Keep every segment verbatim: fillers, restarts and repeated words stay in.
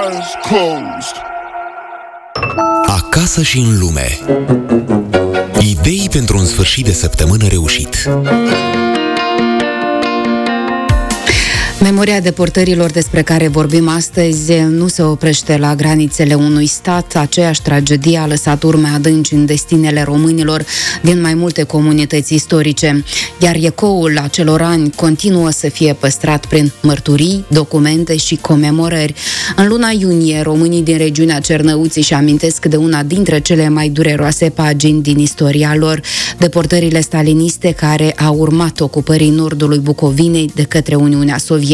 eyes closed. Acasă și în lume. Idei pentru un sfârșit de săptămână reușit. Memoria deportărilor despre care vorbim astăzi nu se oprește la granițele unui stat. Aceeași tragedie a lăsat urme adânci în destinele românilor din mai multe comunități istorice, iar ecoul acelor ani continuă să fie păstrat prin mărturii, documente și comemorări. În luna iunie, românii din regiunea Cernăuți își amintesc de una dintre cele mai dureroase pagini din istoria lor, deportările staliniste care au urmat ocupării nordului Bucovinei de către Uniunea Sovietică.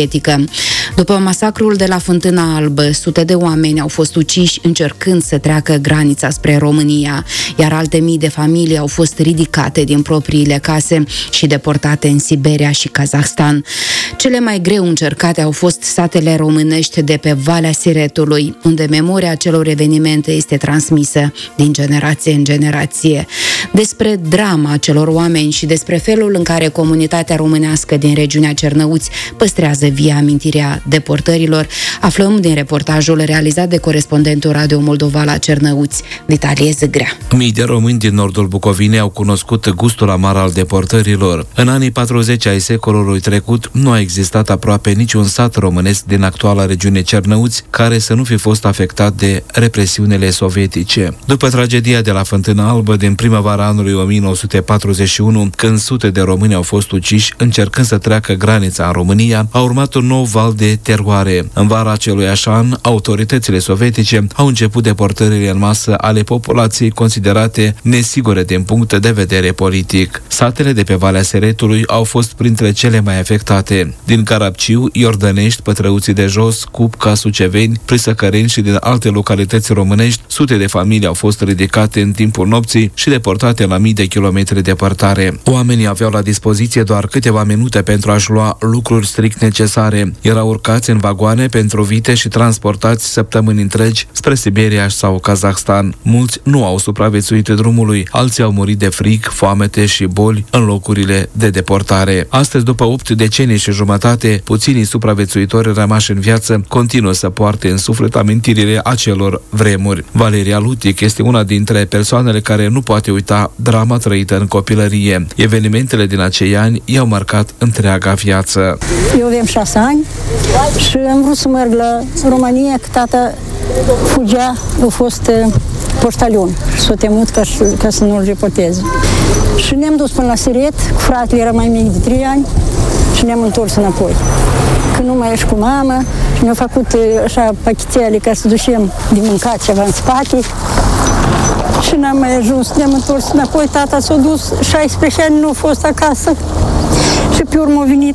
După masacrul de la Fântâna Albă, sute de oameni au fost uciși încercând să treacă granița spre România, iar alte mii de familii au fost ridicate din propriile case și deportate în Siberia și Kazahstan. Cele mai greu încercate au fost satele românești de pe Valea Siretului, unde memoria acelor evenimente este transmisă din generație în generație. Despre drama acelor oameni și despre felul în care comunitatea românească din regiunea Cernăuți păstrează via amintirea deportărilor, aflăm din reportajul realizat de corespondentul Radio Moldova la Cernăuți, Vitalie Zâgrea. Mii de români din nordul Bucovinei au cunoscut gustul amar al deportărilor. În anii patruzeci ai secolului trecut nu a existat aproape niciun sat românesc din actuala regiune Cernăuți care să nu fi fost afectat de represiunile sovietice. După tragedia de la Fântâna Albă din primăvara anului o mie nouă sute patruzeci și unu, când sute de români au fost uciși încercând să treacă granița în România, a urmat un nou val de teroare. În vara aceluiași an, autoritățile sovietice au început deportările în masă ale populației considerate nesigure din punct de vedere politic. Satele de pe Valea Seretului au fost printre cele mai afectate. Din Carapciu, Iordănești, Pătrăuții de Jos, Cupca, Suceveni, Prisăcăreni și din alte localități românești, sute de familii au fost ridicate în timpul nopții și deportate la mii de kilometri departare. Oamenii aveau la dispoziție doar câteva minute pentru a-și lua lucruri strict necesare. Erau urcați în vagoane pentru vite și transportați săptămâni întregi spre Siberia sau Kazahstan. Mulți nu au supraviețuit drumului, alții au murit de frig, foamete și boli în locurile de deportare. Astăzi, după opt decenii și jumătate, puținii supraviețuitori rămași în viață continuă să poarte în suflet amintirile acelor vremuri. Valeria Lutic este una dintre persoanele care nu poate uita drama trăită în copilărie. Evenimentele din acei ani i-au marcat întreaga viață. Eu aveam șase ani și am vrut să merg la România, că tata fugea, a fost poștalion și s-a temut ca, ca să nu-l reporteze. Și ne-am dus până la Siret, cu fratele era mai mic de trei ani și ne-am întors înapoi. Că nu mai ești cu mama și ne-au făcut așa pachetele ca să ducem de mâncat ceva în spate. Și n-am mai ajuns, ne-am întors înapoi, tata s-a dus, șaisprezece ani nu a fost acasă și pe urmă a venit.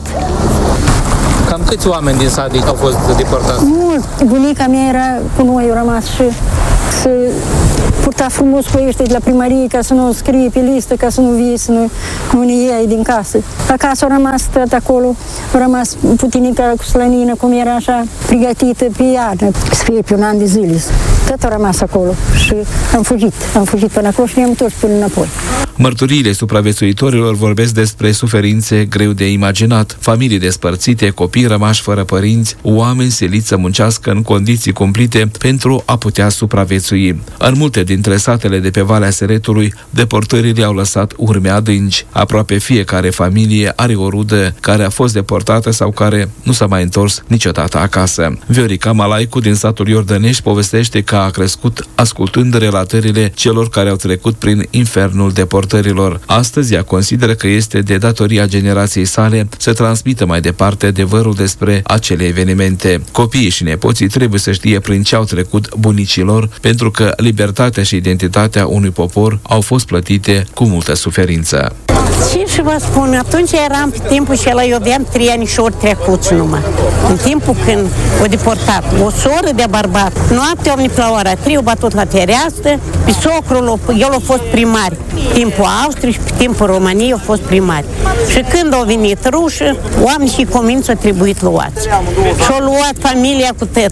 Cam câți oameni din sat au fost deportați? Mult. Bunica mea era cu noi, au rămas și să purta frumos cu ăștia de la primărie ca să nu scrie pe listă, ca să nu vie, să nu, nu ne iei din casă. Acasă au rămas tot acolo, au rămas putinica cu slănină, cum era așa pregătită pe iarnă, să fie pe un an de zile. Tot au rămas acolo și am fugit, am fugit până acolo și ne-am întors până înapoi. Mărturiile supraviețuitorilor vorbesc despre suferințe greu de imaginat, familii despărțite, copii rămași fără părinți, oameni siliți să muncească în condiții cumplite pentru a putea supraviețui. În multe dintre satele de pe Valea Seretului, deportările au lăsat urme adânci. Aproape fiecare familie are o rudă care a fost deportată sau care nu s-a mai întors niciodată acasă. Viorica Malaicu din satul Iordănești povestește că a crescut ascultând relatările celor care au trecut prin infernul deportărilor. Astăzi ea consideră că este de datoria generației sale să transmită mai departe adevărul despre acele evenimente. Copiii și nepoții trebuie să știe prin ce au trecut bunicilor, pentru că libertatea și identitatea unui popor au fost plătite cu multă suferință. Ce și vă spun, atunci eram pe timpul și ăla, eu aveam trei anișori trecuți numai. În timpul când o deportat o soră de bărbat, noaptea au venit la ora trei, o bătut la fereastră, pe socrul, el a fost primar. Timpul Austriei și pe timpul României au fost primari. Și când au venit rușii, oamenii și cominți au trebuit luați. Și-au luat familia cu tătul.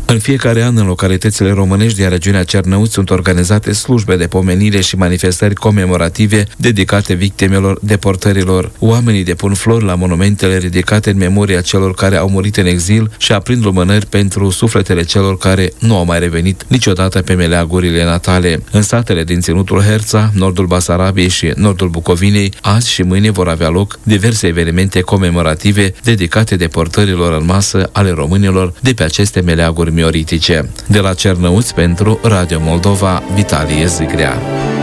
În fiecare an, în localitățile românești din regiunea Cernăuți sunt organizate slujbe de pomenire și manifestări comemorative dedicate victimelor deportărilor. Oamenii depun flori la monumentele ridicate în memoria celor care au murit în exil și aprind lumânări pentru sufletele celor care nu au mai revenit niciodată pe meleagurile natale. În satele din Ținutul Herța, nordul Basarabiei și nordul Bucovinei, azi și mâine vor avea loc diverse evenimente comemorative dedicate deportărilor în masă ale românilor de pe aceste meleaguri mioritice. De la Cernăuți pentru Radio Moldova, Vitalie Zigrea.